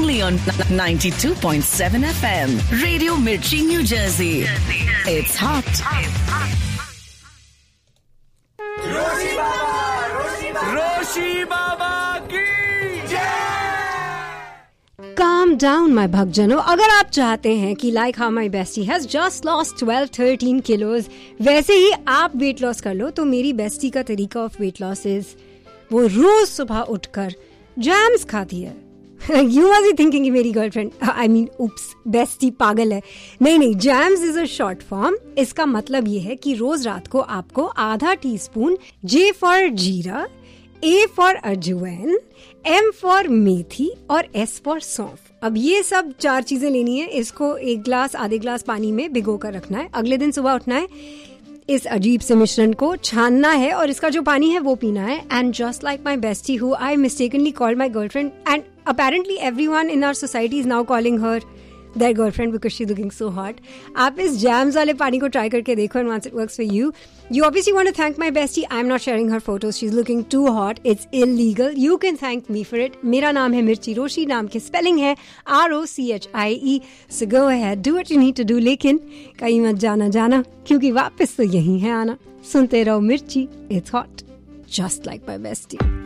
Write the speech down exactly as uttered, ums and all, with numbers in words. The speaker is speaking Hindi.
only on ninety-two point seven F M. Radio Mirchi, New Jersey. It's hot. रोशी बाबा, रोशी बाबा, रोशी बाबा की जय। Calm down, my भक्तजनों. अगर आप चाहते हैं कि like how my bestie has just lost twelve thirteen kilos, वैसे ही आप weight loss कर लो, तो मेरी bestie का तरीका of weight loss is वो रोज सुबह उठकर जैम्स खाती है. You must be thinking कि मेरी girlfriend, I mean, oops, bestie पागल है. नहीं नहीं, jams is a short form. इसका मतलब ये है कि रोज रात को आपको आधा टी स्पून J फॉर जीरा, A फॉर अजवाइन, M फॉर मेथी और S फॉर सौंफ. अब ये सब चार चीजें लेनी है. इसको एक ग्लास आधे ग्लास पानी में भिगो कर रखना है. अगले दिन सुबह उठना है, इस अजीब से मिश्रण को छानना है और इसका जो पानी है वो पीना है. And just like my bestie who I mistakenly called my girlfriend, and apparently everyone in our society is now calling her their girlfriend because she's looking so hot. आप इस jams वाले पानी को try करके देखो, and once it works for you, you obviously want to thank my bestie. I'm not sharing her photos. She's looking too hot. It's illegal. You can thank me for it. मेरा नाम है मिर्ची रोशी. नाम की spelling है R O C H I E. So go ahead, do what you need to do. लेकिन कहीं मत जाना जाना, क्योंकि वापस तो यहीं है आना. सुनते रहो मिर्ची. It's hot, just like my bestie.